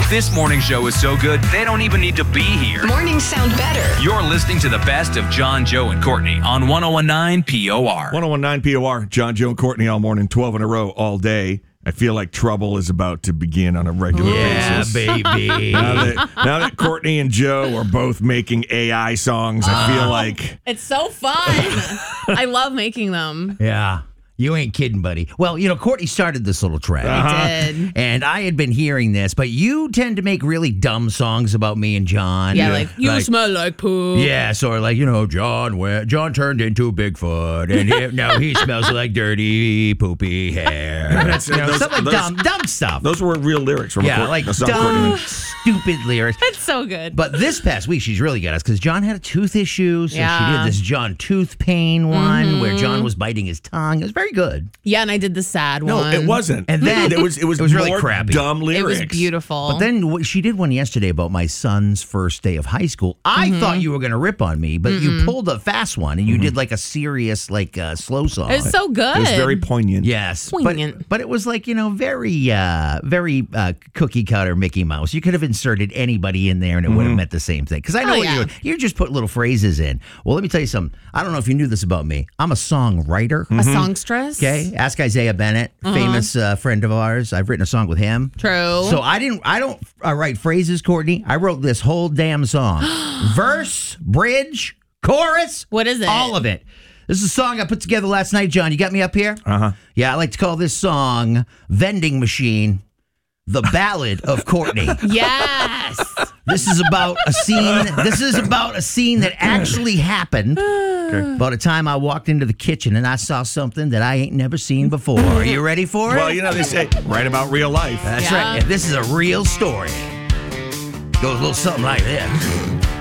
This morning show is so good, they don't even need to be here. Mornings sound better. You're listening to the best of John, Joe, and Courtney on 1019 POR. 1019 POR, John, Joe, and Courtney all morning, 12 in a row, all day. I feel like trouble is about to begin on a regular basis. Baby. Now that Courtney and Joe are both making AI songs, I feel like... It's so fun. I love making them. Yeah. You ain't kidding, buddy. Well, Courtney started this little trend. I did. And I had been hearing this, but you tend to make really dumb songs about me and John. Yeah, like, you smell like poop. Yes, or like, John turned into Bigfoot, and now he smells like dirty, poopy hair. Stuff like dumb stuff. Those were real lyrics from a song dumb, stupid lyrics. It's so good. But this past week, she's really got us because John had a tooth issue, so she did this John tooth pain one where John was biting his tongue. It was very good. Yeah, and I did the sad No, one. it wasn't. And then it was really more crappy. Dumb lyrics. It was beautiful. But then she did one yesterday about my son's first day of high school. I thought you were going to rip on me, but you pulled a fast one and you did like a serious, slow song. It was so good. It was very poignant. Yes, Poignant. but it was like very cookie cutter Mickey Mouse. You could have inserted anybody in there and it would have meant the same thing. Because I know what you're doing. You just put little phrases in. Well, let me tell you something. I don't know if you knew this about me. I'm a songwriter. A songstress. Okay, ask Isaiah Bennett, famous friend of ours. I've written a song with him. True. So I don't write phrases, Courtney. I wrote this whole damn song, verse, bridge, chorus. What is it? All of it. This is a song I put together last night, John. You got me up here? Uh-huh. Yeah, I like to call this song "Vending Machine," the Ballad of Courtney. Yes. This is about a scene. This is about a scene that actually happened. About a time I walked into the kitchen and I saw something that I ain't never seen before. Are you ready for it? Well, they say, write about real life. That's right. And this is a real story. Goes a little something like this.